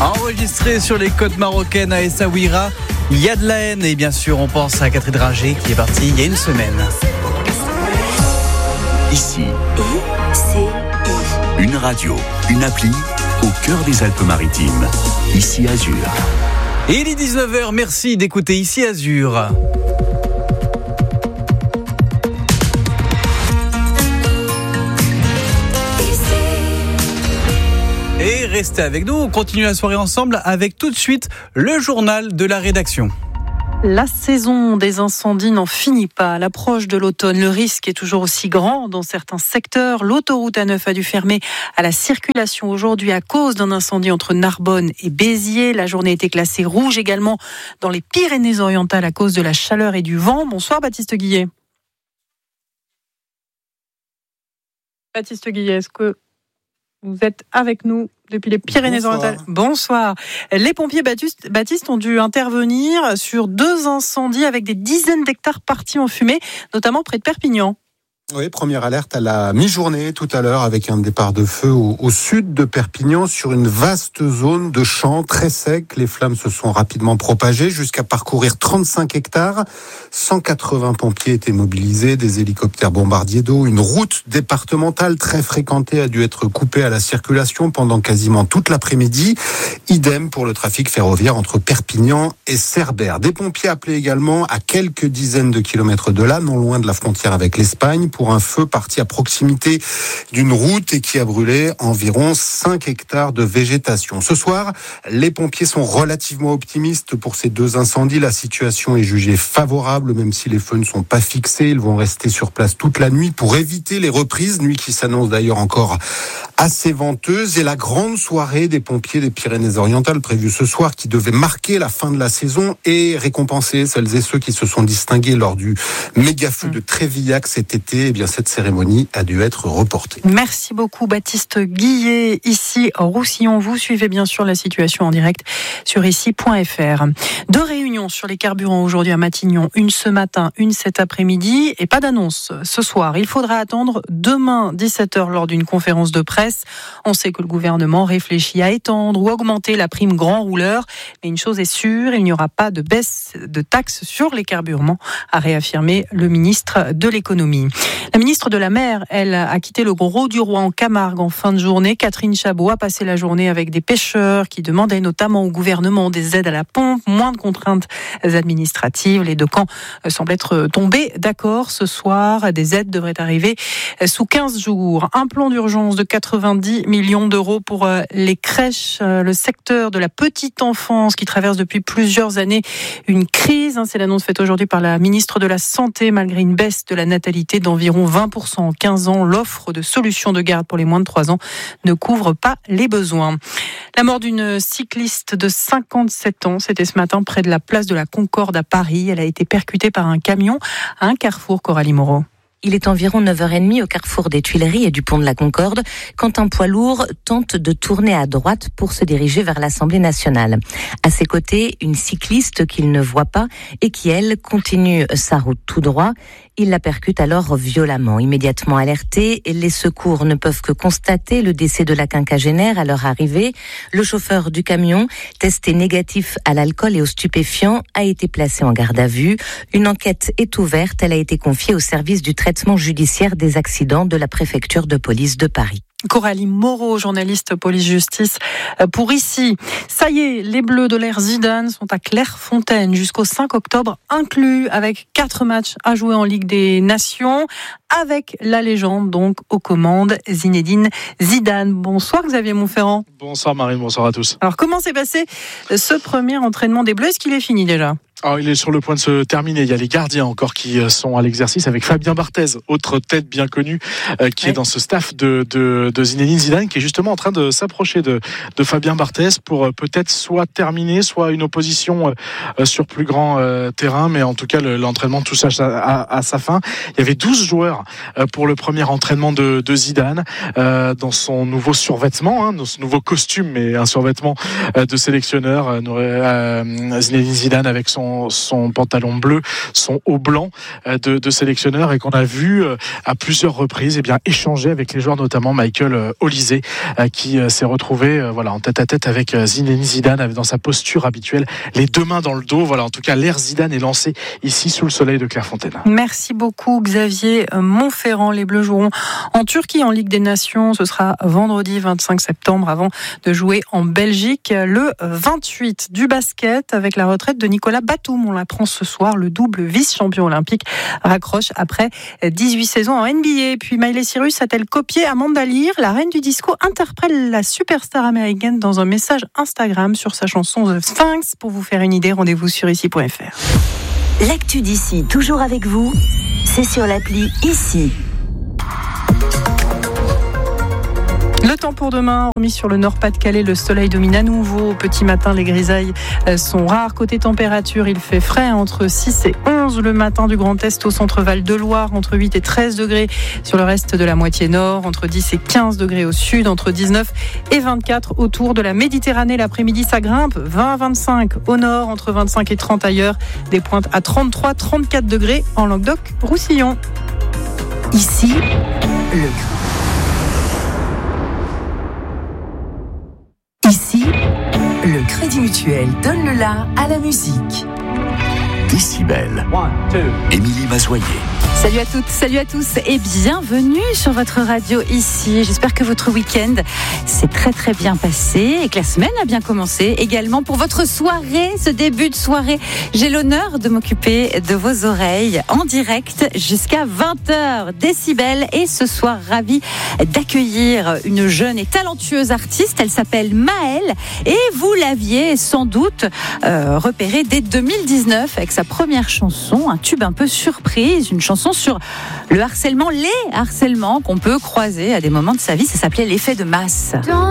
Enregistré sur les côtes marocaines à Essaouira, il y a de la haine et bien sûr on pense à Catherine Ringer qui est partie il y a une semaine. Ici, une radio, une appli au cœur des Alpes-Maritimes. Ici Azur. Et il est 19h, merci d'écouter Ici Azur. Et restez avec nous, on continue la soirée ensemble avec tout de suite le journal de la rédaction. La saison des incendies n'en finit pas. À l'approche de l'automne, le risque est toujours aussi grand dans certains secteurs. L'autoroute A9 a dû fermer à la circulation aujourd'hui à cause d'un incendie entre Narbonne et Béziers. La journée a été classée rouge également dans les Pyrénées-Orientales à cause de la chaleur et du vent. Bonsoir Baptiste Guillet. Baptiste Guillet, est-ce que vous êtes avec nous depuis les Pyrénées-Orientales? Bonsoir. Les pompiers Baptiste ont dû intervenir sur 2 incendies avec des dizaines d'hectares partis en fumée, notamment près de Perpignan. Oui, première alerte à la mi-journée tout à l'heure avec un départ de feu au sud de Perpignan sur une vaste zone de champs très secs. Les flammes se sont rapidement propagées jusqu'à parcourir 35 hectares. 180 pompiers étaient mobilisés, des hélicoptères bombardiers d'eau. Une route départementale très fréquentée a dû être coupée à la circulation pendant quasiment toute l'après-midi. Idem pour le trafic ferroviaire entre Perpignan et Cerbère. Des pompiers appelés également à quelques dizaines de kilomètres de là, non loin de la frontière avec l'Espagne, pour un feu parti à proximité d'une route et qui a brûlé environ 5 hectares de végétation. Ce soir, les pompiers sont relativement optimistes pour ces 2 incendies. La situation est jugée favorable, même si les feux ne sont pas fixés. Ils vont rester sur place toute la nuit pour éviter les reprises. Nuit qui s'annonce d'ailleurs encore assez venteuse. Et la grande soirée des pompiers des Pyrénées-Orientales prévue ce soir, qui devait marquer la fin de la saison et récompenser celles et ceux qui se sont distingués lors du méga feu de Trévillac cet été. Eh bien, cette cérémonie a dû être reportée. Merci beaucoup Baptiste Guillet, ici au Roussillon. Vous suivez bien sûr la situation en direct sur ici.fr. 2 réunions sur les carburants aujourd'hui à Matignon, une ce matin, une cet après-midi et pas d'annonce ce soir. Il faudra attendre demain 17h lors d'une conférence de presse. On sait que le gouvernement réfléchit à étendre ou augmenter la prime grand rouleur, mais une chose est sûre, il n'y aura pas de baisse de taxes sur les carburants, a réaffirmé le ministre de l'économie. La ministre de la Mer, elle, a quitté le Gros du Roi en Camargue en fin de journée. Catherine Chabot a passé la journée avec des pêcheurs qui demandaient notamment au gouvernement des aides à la pompe, moins de contraintes administratives. Les 2 camps semblent être tombés d'accord ce soir. Des aides devraient arriver sous 15 jours. Un plan d'urgence de 90 millions d'euros pour les crèches, le secteur de la petite enfance qui traverse depuis plusieurs années une crise. C'est l'annonce faite aujourd'hui par la ministre de la Santé. Malgré une baisse de la natalité d'environ 20% en 15 ans, l'offre de solutions de garde pour les moins de 3 ans ne couvre pas les besoins. La mort d'une cycliste de 57 ans, c'était ce matin près de la place de la Concorde à Paris. Elle a été percutée par un camion à un carrefour, Coralie Moreau. Il est environ 9h30 au carrefour des Tuileries et du pont de la Concorde quand un poids lourd tente de tourner à droite pour se diriger vers l'Assemblée nationale. À ses côtés, une cycliste qu'il ne voit pas et qui, elle, continue sa route tout droit. Il la percute alors violemment. Immédiatement alerté, les secours ne peuvent que constater le décès de la quinquagénaire à leur arrivée. Le chauffeur du camion, testé négatif à l'alcool et aux stupéfiants, a été placé en garde à vue. Une enquête est ouverte. Elle a été confiée au service du traitement judiciaire des accidents de la préfecture de police de Paris. Coralie Moreau, journaliste police-justice pour ici. Ça y est, les Bleus de l'ère Zidane sont à Clairefontaine jusqu'au 5 octobre inclus, avec 4 matchs à jouer en Ligue des Nations, avec la légende donc aux commandes, Zinedine Zidane. Bonsoir Xavier Montferrand. Bonsoir Marine, bonsoir à tous. Alors comment s'est passé ce premier entraînement des Bleus? Est-ce qu'il est fini déjà? Alors, il est sur le point de se terminer. Il y a les gardiens encore qui sont à l'exercice avec Fabien Barthez, autre tête bien connue qui est dans ce staff de Zinedine Zidane, qui est justement en train de s'approcher de Fabien Barthez pour peut-être soit terminer, soit une opposition sur plus grand terrain. Mais en tout cas, l'entraînement touche à sa fin. Il y avait 12 joueurs pour le premier entraînement de Zidane dans son nouveau survêtement, dans ce nouveau costume, mais un survêtement de sélectionneur. Zinedine Zidane avec son son pantalon bleu, son haut blanc de sélectionneur, et qu'on a vu à plusieurs reprises échanger avec les joueurs, notamment Michael Olise, qui s'est retrouvé en tête-à-tête avec Zinedine Zidane dans sa posture habituelle, les deux mains dans le dos. Voilà, en tout cas, l'ère Zidane est lancée ici sous le soleil de Clairefontaine. Merci beaucoup Xavier Montferrand. Les Bleus joueront en Turquie en Ligue des Nations. Ce sera vendredi 25 septembre avant de jouer en Belgique le 28. Du basket avec la retraite de Nicolas Batum. On l'apprend ce soir. Le double vice-champion olympique raccroche après 18 saisons en NBA. Puis Miley Cyrus a-t-elle copié Amanda Lear? La reine du disco interprète la superstar américaine dans un message Instagram sur sa chanson The Sphinx. Pour vous faire une idée, rendez-vous sur ici.fr. L'actu d'ici, toujours avec vous, c'est sur l'appli Ici. Le temps pour demain, remis sur le Nord-Pas-de-Calais, le soleil domine à nouveau. Au petit matin, les grisailles sont rares. Côté température, il fait frais entre 6 et 11 le matin du Grand Est au centre Val-de-Loire, entre 8 et 13 degrés sur le reste de la moitié nord, entre 10 et 15 degrés au sud, entre 19 et 24 autour de la Méditerranée. L'après-midi, ça grimpe, 20 à 25 au nord, entre 25 et 30 ailleurs, des pointes à 33, 34 degrés en Languedoc-Roussillon. Ici, le Crédit Mutuel donne le la à la musique. Décibel. Émilie Mazoyer. Salut à toutes, salut à tous et bienvenue sur votre radio Ici. J'espère que votre week-end s'est très très bien passé et que la semaine a bien commencé également pour votre soirée, ce début de soirée. J'ai l'honneur de m'occuper de vos oreilles en direct jusqu'à 20h. Décibel, et ce soir ravie d'accueillir une jeune et talentueuse artiste. Elle s'appelle Maëlle et vous l'aviez sans doute repérée dès 2019 avec sa première chanson, un tube un peu surprise, une chanson sur le harcèlement, les harcèlements qu'on peut croiser à des moments de sa vie. Ça s'appelait l'effet de masse.